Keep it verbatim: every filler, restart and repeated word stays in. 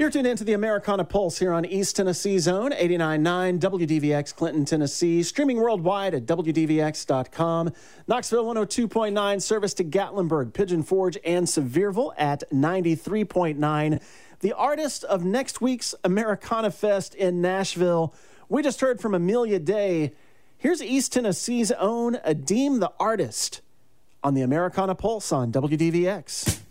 You're tuned into the Americana Pulse here on East Tennessee Zone, eighty-nine point nine W D V X, Clinton, Tennessee. Streaming worldwide at W D V X dot com. Knoxville, one oh two point nine. Service to Gatlinburg, Pigeon Forge, and Sevierville at ninety-three point nine. The artist of next week's Americana Fest in Nashville. We just heard from Amelia Day. Here's East Tennessee's own Adeem the Artist on the Americana Pulse on W D V X.